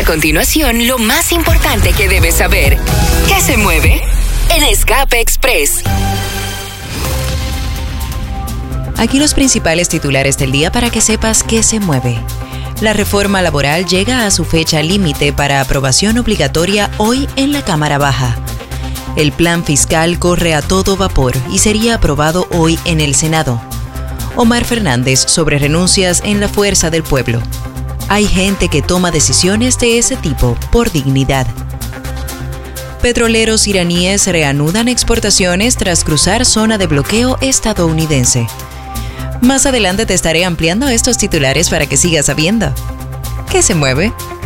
A continuación, lo más importante que debes saber. ¿Qué se mueve? En Escape Express. Aquí los principales titulares del día para que sepas qué se mueve. La reforma laboral llega a su fecha límite para aprobación obligatoria hoy en la Cámara Baja. El plan fiscal corre a todo vapor y sería aprobado hoy en el Senado. Omar Fernández sobre renuncias en la Fuerza del Pueblo. Hay gente que toma decisiones de ese tipo por dignidad. Petroleros iraníes reanudan exportaciones tras cruzar zona de bloqueo estadounidense. Más adelante te estaré ampliando estos titulares para que sigas sabiendo. ¿Qué se mueve?